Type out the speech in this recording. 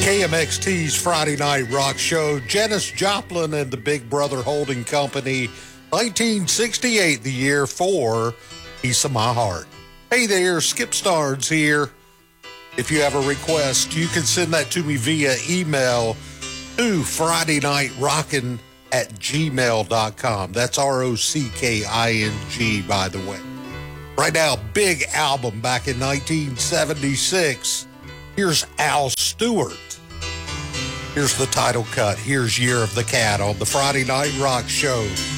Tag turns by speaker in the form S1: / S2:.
S1: KMXT's Friday Night Rock Show. Janis Joplin and the Big Brother Holding Company, 1968, the year for Piece of My Heart. Hey there, Skip Starnes here. If you have a request, you can send that to me via email to FridayNightRockin@gmail.com. That's ROCKING, by the way. Right now, big album back in 1976. Here's Al Stewart. Here's the title cut. Here's Year of the Cat on the Friday Night Rock Show.